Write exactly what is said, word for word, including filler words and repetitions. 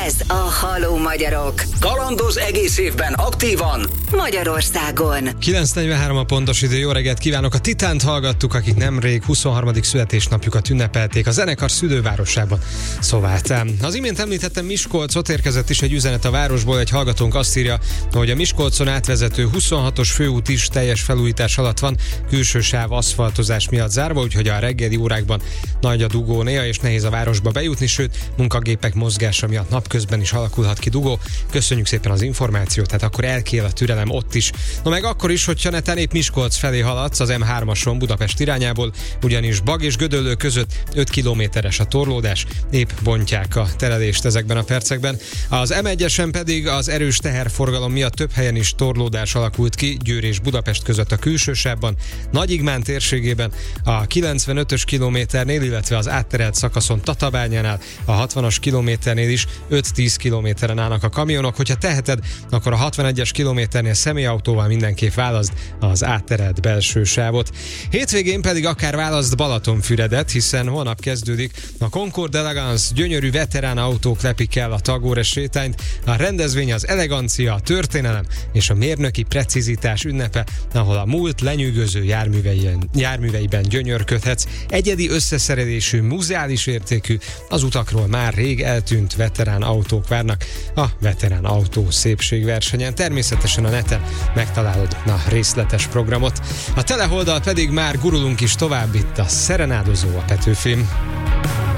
Ez a Halló Magyarok. Kalandoz egész évben aktívan Magyarországon. kilenc negyvenhárom a pontos idő, jó reggelt kívánok! A Titánt hallgattuk, akik nemrég huszonharmadik születésnapjukat ünnepelték a zenekar szülővárosában, Szovácán. Az imént említettem Miskolcot, érkezett is egy üzenet a városból, egy hallgatónk azt írja, hogy a Miskolcon átvezető huszonhatos főút is teljes felújítás alatt van, külső sáv aszfaltozás miatt zárva, úgyhogy a reggeli órákban nagy a dugó néha, és nehéz a városba bejutni, sőt, munkagépek mozgása miatt napközben is alakulhat ki dugó. Köszönjük szépen az információt, tehát akkor elkél a türelem ott is. No meg akkor is, hogyha netán épp Miskolc felé haladsz az em hármason Budapest irányából, ugyanis Bag és Gödöllő között öt kilométeres a torlódás, épp bontják a terelést ezekben a percekben. Az em egyesen pedig az erős teherforgalom miatt több helyen is torlódás alakult ki, Győr és Budapest között a külső sávban, Nagyigmán térségében, a kilencvenötös kilométernél, illetve az átterelt szakaszon Tatabányánál, a hatvanas kilométernél is öt-tíz kilométeren állnak a kamionok. Hogyha teheted, akkor a hatvanegyes kilométernél személyautóval mindenképp válaszd az átterelt belső sávot. Hétvégén pedig akár válaszd Balatonfüredet, hiszen holnap kezdődik a Concord Elegance, gyönyörű veterán autók lepik el a Tagore sétányt. A rendezvény az elegancia, a történelem és a mérnöki precizitás ünnepe, ahol a múlt lenyűgöző járműveiben, járműveiben gyönyörködhetsz. Egyedi összeszerelésű, muzeális értékű, az utakról már rég eltűnt veterán autók várnak a veterán autó szépségversenyen. Természetesen a neten megtalálod a részletes programot. A teleholdal pedig már gurulunk is tovább, itt a Szerenádozó, a Petőfilm.